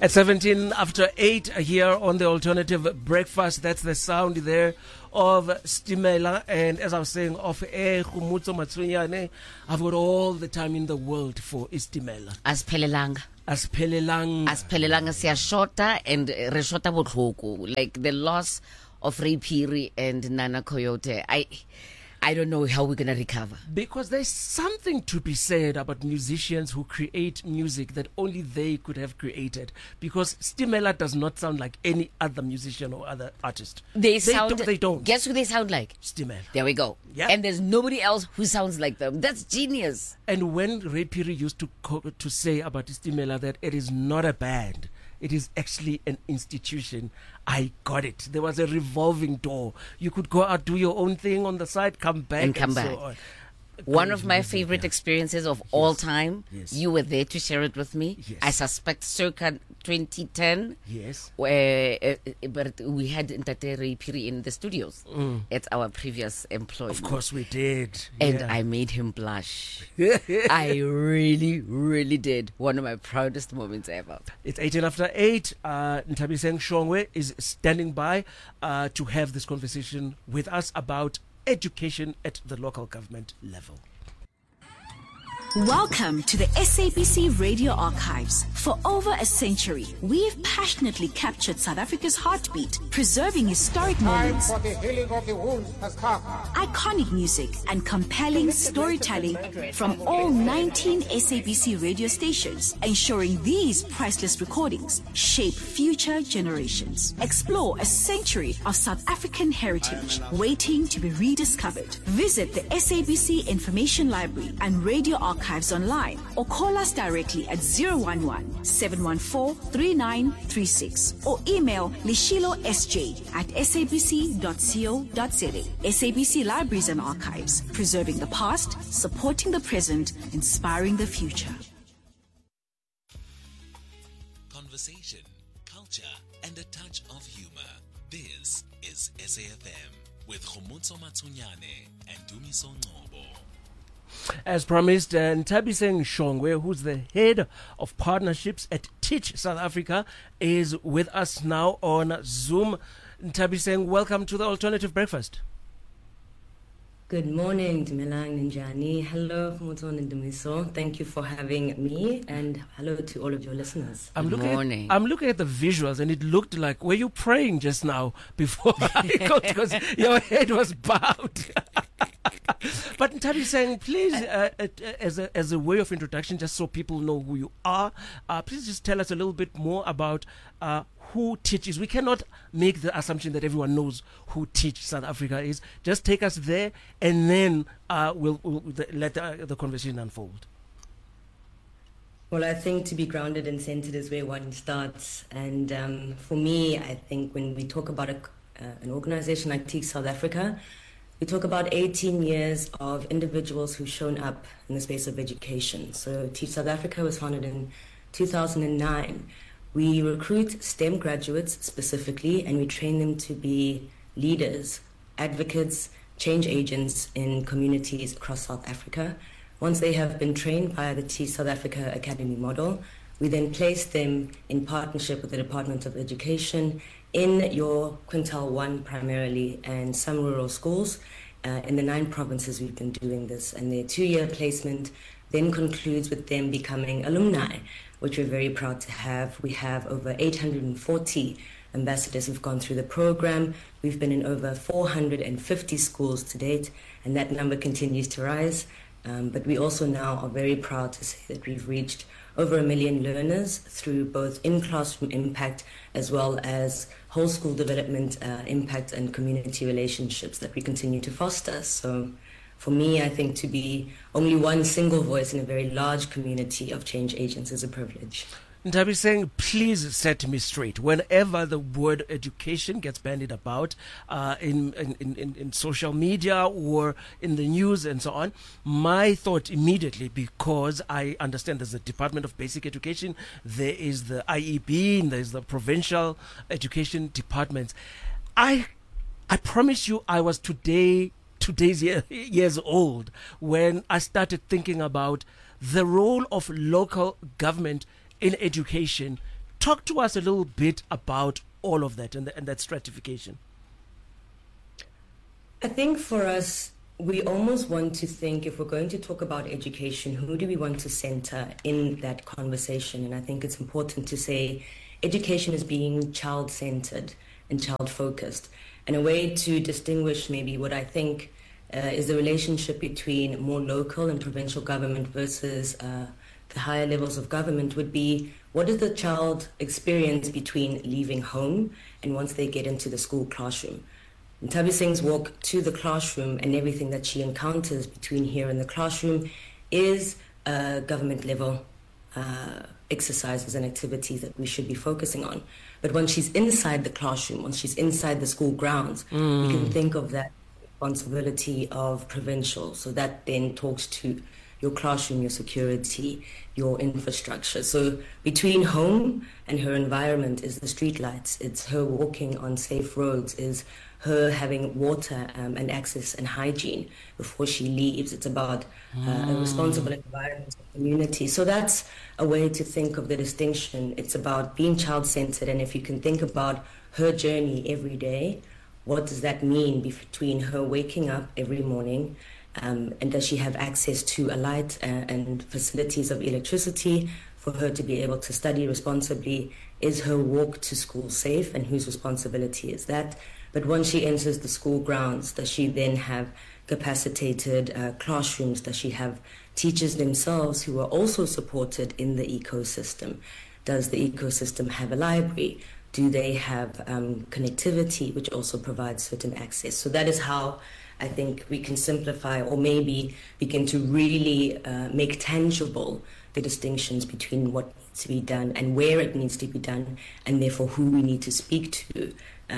At 17 after 8 here on the Alternative Breakfast, that's the sound there of Stimela. And as I was saying off air, Khumutso Matsunyane, I've got all the time in the world for Stimela. Asiphelelanga siyashota and reshota botlhoko, like the loss of Ray Phiri and Nana Coyote. I don't know how we're going to recover. Because there's something to be said about musicians who create music that only they could have created. Because Stimela does not sound like any other musician or other artist. They don't. Guess who they sound like? Stimela. There we go. Yeah. And there's nobody else who sounds like them. That's genius. And when Ray Phiri used to say about Stimela that it is not a band, it is actually an institution, I got it. There was a revolving door. You could go out, do your own thing on the side, come back. And come back. So on. One of my favorite experiences of all time. Yes. You were there to share it with me. Yes. I suspect circa 2010. Yes. Where, but we had Ntate Ray Phiri in the studios at our previous employment. Of course we did. And Yeah. I made him blush. I really, really did. One of my proudest moments ever. It's 18 after 8. Ntabiseng Shongwe is standing by to have this conversation with us about education at the local government level. Welcome to the SABC Radio Archives. For over a century, we've passionately captured South Africa's heartbeat, preserving historic moments, For the healing of the wounds has come. iconic music, and compelling storytelling from all 19 SABC radio stations, ensuring these priceless recordings shape future generations. Explore a century of South African heritage waiting to be rediscovered. Visit the SABC Information Library and Radio Archives online or call us directly at 011-714-3936 or email lishilosj@sabc.co.za. SABC Libraries and Archives, preserving the past, supporting the present, inspiring the future. Conversation, culture, and a touch of humor. This is SAFM with Khumutso Matsunyane and Dumiso Ngcobo. As promised, Ntabiseng Shongwe, who's the head of partnerships at Teach South Africa, is with us now on Zoom. Ntabiseng, welcome to the Alternative Breakfast. Good morning, Dumelang Ninjani. Hello, Khumutso and Dumiso. Thank you for having me, and hello to all of your listeners. I'm morning. looking at the visuals, and it looked like, were you praying just now before I got, because your head was bowed. But Ntabiseng, please, as a way of introduction, just so people know who you are, please just tell us a little bit more about who teaches. We cannot make the assumption that everyone knows who Teach South Africa is. Just take us there, and then we'll let the conversation unfold. Well, I think to be grounded and centered is where one starts. And for me, I think when we talk about an organization like Teach South Africa, we talk about 18 years of individuals who've shown up in the space of education. So Teach South Africa was founded in 2009. We recruit STEM graduates specifically, and we train them to be leaders, advocates, change agents in communities across South Africa. Once they have been trained via the Teach South Africa Academy model, we then place them in partnership with the Department of Education in your Quintile 1 primarily and some rural schools. In the 9 provinces we've been doing this, and their 2-year placement then concludes with them becoming alumni, which we're very proud to have. We have over 840 ambassadors who've gone through the program. We've been in over 450 schools to date, and that number continues to rise. But we also now are very proud to say that we've reached over 1 million learners through both in-classroom impact as well as whole school development impact and community relationships that we continue to foster. So for me, I think to be only one single voice in a very large community of change agents is a privilege. Ntabiseng, please set me straight. Whenever the word education gets bandied about in social media or in the news and so on, my thought immediately, because I understand there's the Department of Basic Education, there is the IEB, and there's the provincial education departments. I promise you, I was today's years old when I started thinking about the role of local government in education Talk to us a little bit about all of that and that stratification. I think for us, we almost want to think, if we're going to talk about education, who do we want to center in that conversation? And I think it's important to say education is being child-centered and child-focused. And a way to distinguish maybe what I think is the relationship between more local and provincial government versus the higher levels of government would be, what is the child experience between leaving home and once they get into the school classroom? Thabiseng's walk to the classroom and everything that she encounters between here and the classroom is government level exercises and activities that we should be focusing on. But when she's inside the classroom, once she's inside the school grounds, we can think of that responsibility of provincial. So that then talks to your classroom, your security, your infrastructure. So between home and her environment is the streetlights. It's her walking on safe roads, is her having water and access and hygiene before she leaves. It's about a responsible environment and community. So that's a way to think of the distinction. It's about being child-centered, and if you can think about her journey every day, what does that mean between her waking up every morning and does she have access to a light and facilities of electricity for her to be able to study responsibly? Is her walk to school safe, and whose responsibility is that? But once she enters the school grounds, does she then have capacitated classrooms? Does she have teachers themselves who are also supported in the ecosystem? Does the ecosystem have a library? Do they have connectivity, which also provides certain access? So that is how I think we can simplify, or maybe begin to really make tangible the distinctions between what needs to be done and where it needs to be done, and therefore who we need to speak to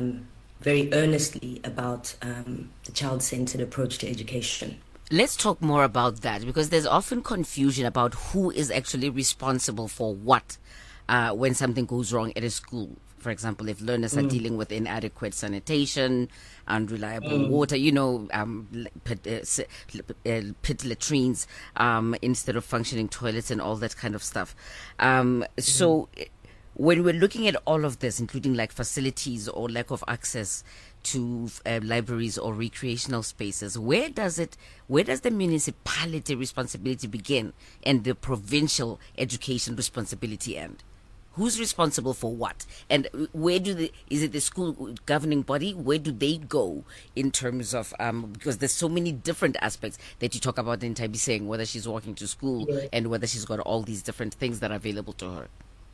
very earnestly about the child-centered approach to education. Let's talk more about that, because there's often confusion about who is actually responsible for what when something goes wrong at a school. For example, if learners are dealing with inadequate sanitation, unreliable water, pit latrines instead of functioning toilets and all that kind of stuff. So when we're looking at all of this, including like facilities or lack of access to libraries or recreational spaces, where does the municipality responsibility begin and the provincial education responsibility end? Who's responsible for what? And where is it the school governing body? Where do they go in terms of, because there's so many different aspects that you talk about in Thabiseng, whether she's walking to school and whether she's got all these different things that are available to her.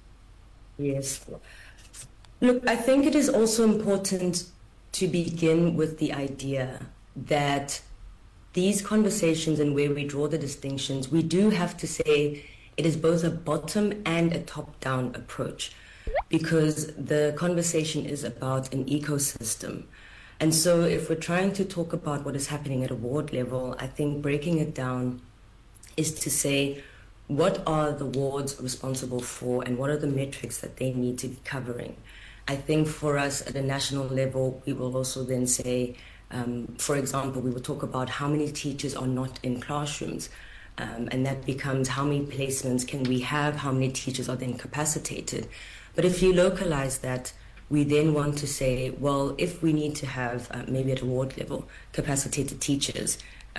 Yes. Look, I think it is also important to begin with the idea that these conversations and where we draw the distinctions, we do have to say it is both a bottom and a top-down approach, because the conversation is about an ecosystem. And so if we're trying to talk about what is happening at a ward level, I think breaking it down is to say, what are the wards responsible for and what are the metrics that they need to be covering? I think for us at a national level, we will also then say, for example, we will talk about how many teachers are not in classrooms. And that becomes how many placements can we have, how many teachers are then capacitated. But if you localize that, we then want to say, well, if we need to have, maybe at a ward level, capacitated teachers,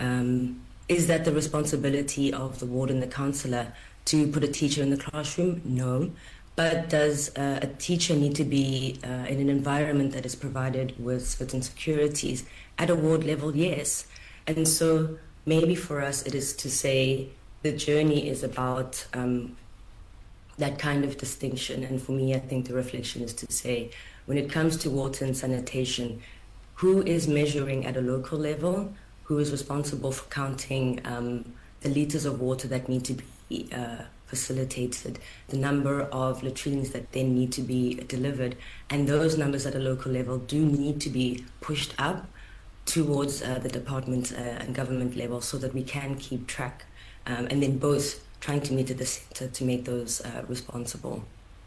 is that the responsibility of the ward and the councillor to put a teacher in the classroom? No. But does a teacher need to be in an environment that is provided with certain securities? At a ward level, yes. And so maybe for us it is to say the journey is about that kind of distinction. And for me, I think the reflection is to say, when it comes to water and sanitation, who is measuring at a local level? Who is responsible for counting the liters of water that need to be facilitated, the number of latrines that then need to be delivered? And those numbers at a local level do need to be pushed up towards the department and government level so that we can keep track, and then both trying to meet at the center to make those responsible.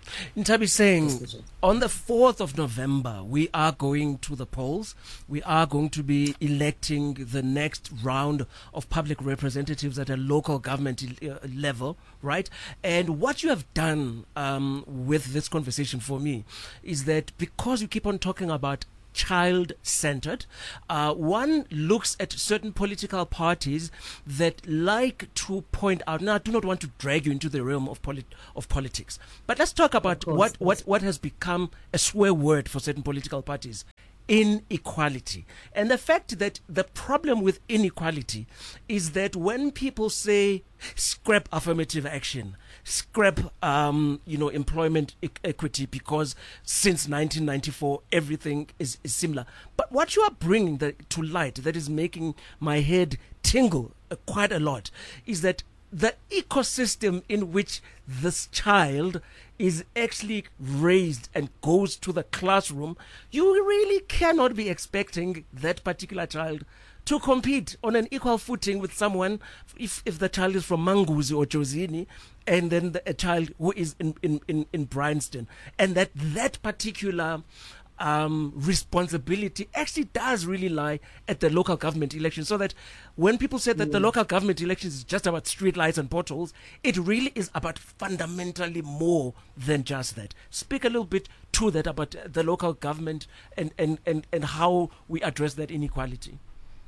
Ntabi saying, on the 4th of November, we are going to the polls. We are going to be electing the next round of public representatives at a local government level, right? And what you have done with this conversation for me is that because you keep on talking about child-centered, one looks at certain political parties that like to point out. Now, I do not want to drag you into the realm of politics, but let's talk about what has become a swear word for certain political parties: inequality. And the fact that the problem with inequality is that when people say scrap affirmative action, scrap employment equity, because since 1994 everything is similar, but what you are bringing to light that is making my head tingle quite a lot is that the ecosystem in which this child is actually raised and goes to the classroom, you really cannot be expecting that particular child to compete on an equal footing with someone, if the child is from Manguzi or Jozini, and then a child who is in Bryanston. And that particular responsibility actually does really lie at the local government election. So that when people say that the local government elections is just about streetlights and potholes, it really is about fundamentally more than just that. Speak a little bit to that about the local government and how we address that inequality.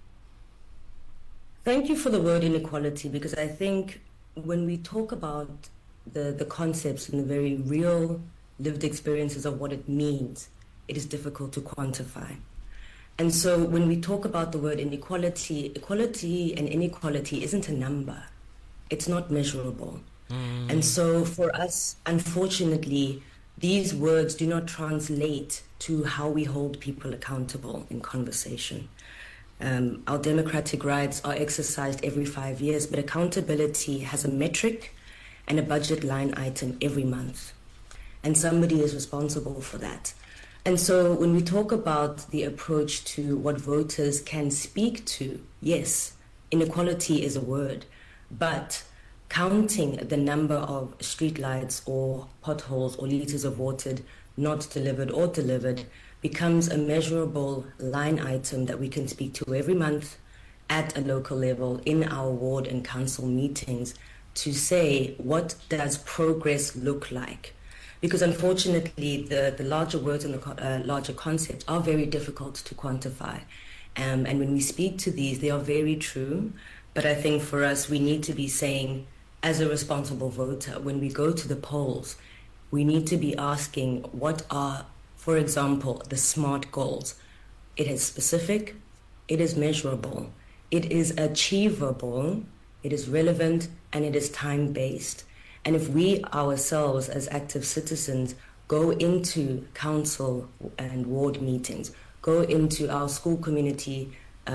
Thank you for the word inequality, because I think when we talk about the concepts and the very real lived experiences of what it means, it is difficult to quantify. And so when we talk about the word inequality, equality and inequality isn't a number. It's not measurable. And so for us, unfortunately, these words do not translate to how we hold people accountable in conversation. Our democratic rights are exercised every 5 years, but accountability has a metric and a budget line item every month. And somebody is responsible for that. And so when we talk about the approach to what voters can speak to, yes, inequality is a word, but counting the number of streetlights or potholes or liters of water not delivered or delivered becomes a measurable line item that we can speak to every month at a local level in our ward and council meetings to say, what does progress look like? Because unfortunately, the larger words and the larger concepts are very difficult to quantify. And when we speak to these, they are very true. But I think for us, we need to be saying, as a responsible voter, when we go to the polls, we need to be asking, what are, for example, the SMART goals? It is specific, it is measurable, it is achievable, it is relevant, and it is time-based. And if we ourselves as active citizens go into council and ward meetings, go into our school community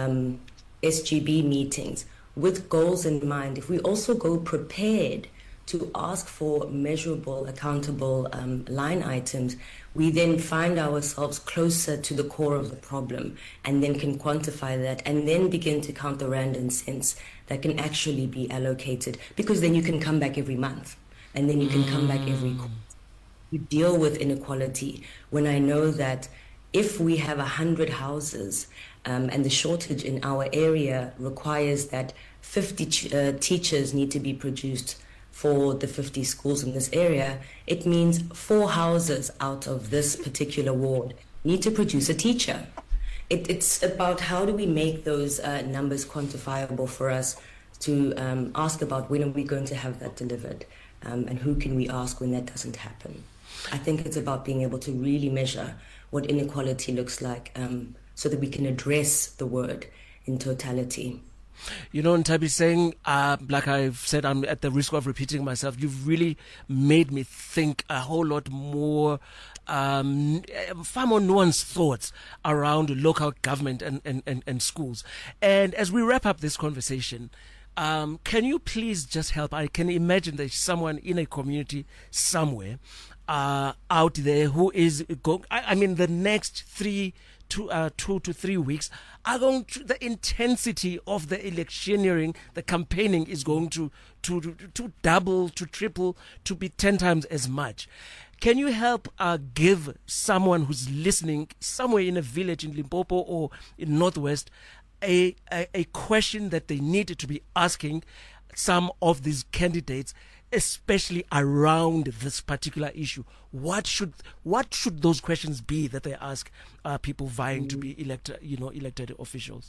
SGB meetings with goals in mind, if we also go prepared to ask for measurable, accountable line items, we then find ourselves closer to the core of the problem and then can quantify that and then begin to count the rand and cents that can actually be allocated, because then you can come back every month and then you can come back every quarter. You deal with inequality when I know that if we have 100 houses and the shortage in our area requires that 50 teachers need to be produced for the 50 schools in this area, it means 4 houses out of this particular ward need to produce a teacher. It's about how do we make those numbers quantifiable for us to ask about when are we going to have that delivered, and who can we ask when that doesn't happen. I think it's about being able to really measure what inequality looks like so that we can address the word in totality. You know, Ntabi saying, like I've said, I'm at the risk of repeating myself, you've really made me think a whole lot more, far more nuanced thoughts around local government and schools. And as we wrap up this conversation, can you please just help? I can imagine there's someone in a community somewhere out there who is going, I mean, the next 2 to 3 weeks are going to, the intensity of the electioneering, the campaigning is going to double, to triple, to be 10 times as much. Can you help give someone who's listening somewhere in a village in Limpopo or in Northwest a question that they need to be asking some of these candidates, especially around this particular issue? What should those questions be that they ask people vying to be elected officials?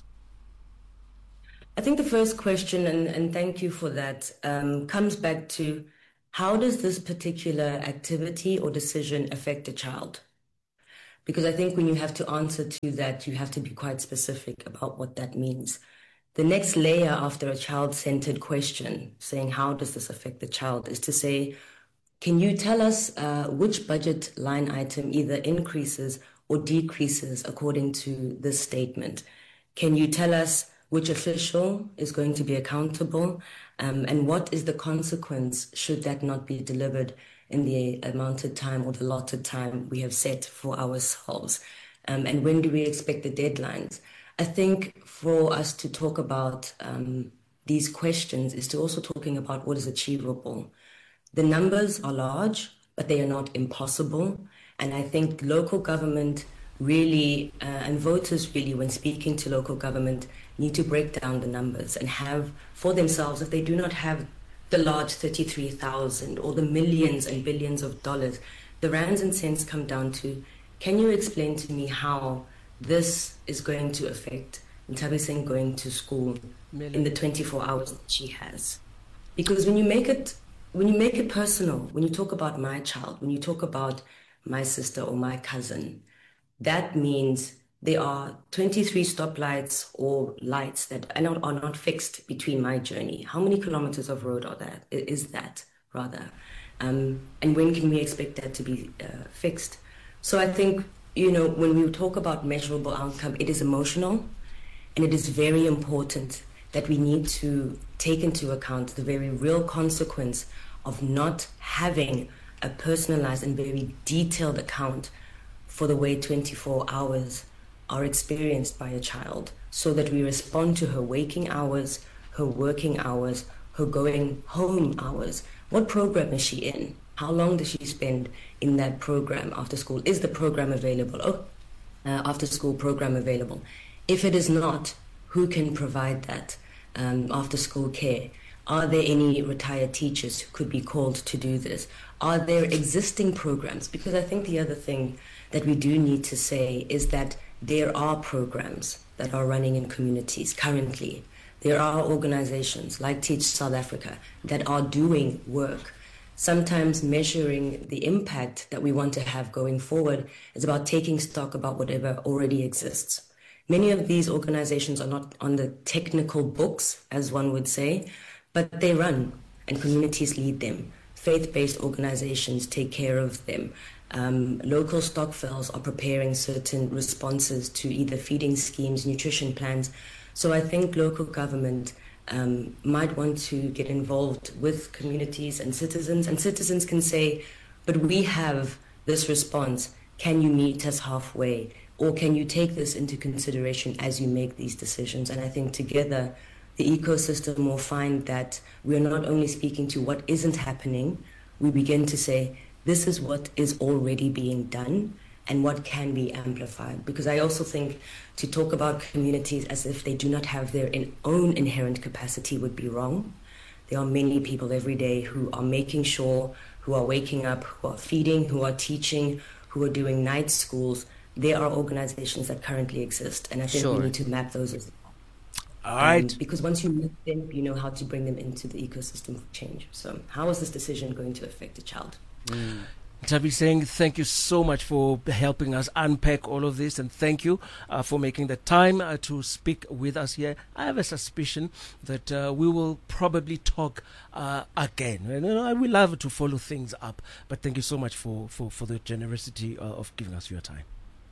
I think the first question, and thank you for that, comes back to how does this particular activity or decision affect a child? Because I think when you have to answer to that, you have to be quite specific about what that means. The next layer after a child-centered question, saying how does this affect the child, is to say, can you tell us which budget line item either increases or decreases according to this statement? Can you tell us which official is going to be accountable, and what is the consequence should that not be delivered in the amounted time or the allotted time we have set for ourselves? And when do we expect the deadlines? I think for us to talk about these questions is to also talking about what is achievable. The numbers are large, but they are not impossible. And I think local government really, and voters really, when speaking to local government, need to break down the numbers and have for themselves, if they do not have the large 33,000 or the millions and billions of dollars, the rands and cents come down to, can you explain to me how this is going to affect Nthabiseng going to school in the 24 hours that she has? Because when you make it personal, when you talk about my child, when you talk about my sister or my cousin, that means there are 23 stoplights or lights that are not fixed between my journey. How many kilometers of road is that, rather? And when can we expect that to be fixed? So I think, when we talk about measurable outcome, it is emotional, and it is very important that we need to take into account the very real consequence of not having a personalized and very detailed account for the way 24 hours are experienced by a child, so that we respond to her waking hours, her working hours, her going home hours. What program is she in? How long does she spend in that program after school? Is the program available? After school program available? If it is not, who can provide that after school care? Are there any retired teachers who could be called to do this? Are there existing programs? Because I think the other thing that we do need to say is that there are programs that are running in communities currently. There are organizations like Teach South Africa that are doing work. Sometimes measuring the impact that we want to have going forward is about taking stock about whatever already exists. Many of these organizations are not on the technical books, as one would say, but they run and communities lead them. Faith-based organizations take care of them. Local stokvels are preparing certain responses to either feeding schemes, nutrition plans. So I think local government might want to get involved with communities and citizens can say, but we have this response. Can you meet us halfway? Or can you take this into consideration as you make these decisions? And I think together the ecosystem will find that we are not only speaking to what isn't happening, we begin to say, this is what is already being done and what can be amplified. Because I also think to talk about communities as if they do not have their own inherent capacity would be wrong. There are many people every day who are making sure, who are waking up, who are feeding, who are teaching, who are doing night schools. There are organizations that currently exist, and I think we need to map those as well. All right. Because once you meet them, you know how to bring them into the ecosystem for change. So how is this decision going to affect a child? Nthabiseng, thank you so much for helping us unpack all of this, and thank you for making the time to speak with us here. I have a suspicion that we will probably talk again. And, I will love to follow things up, but thank you so much for the generosity of giving us your time.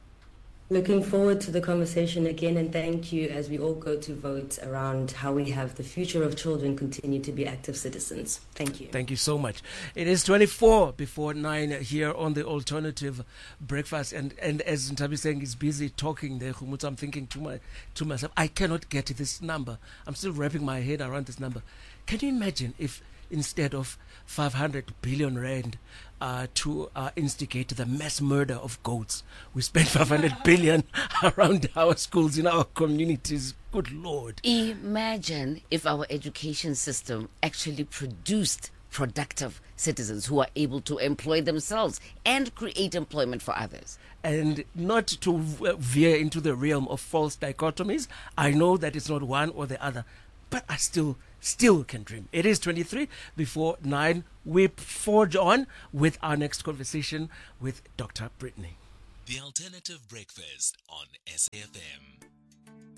Looking forward to the conversation again, and thank you as we all go to vote around how we have the future of children continue to be active citizens. Thank you. Thank you so much. It is 24 before 9 here on the Alternative Breakfast, and as Nthabiseng is busy talking there, I'm thinking to myself, I cannot get this number. I'm still wrapping my head around this number. Can you imagine if instead of 500 billion rand to instigate the mass murder of goats. We spend 500 billion around our schools in our communities. Good Lord. Imagine if our education system actually produced productive citizens who are able to employ themselves and create employment for others. And not to veer into the realm of false dichotomies. I know that it's not one or the other, but I still can dream. It is 23 before 9. We forge on with our next conversation with Dr. Brittany. The Alternative Breakfast on SAFM.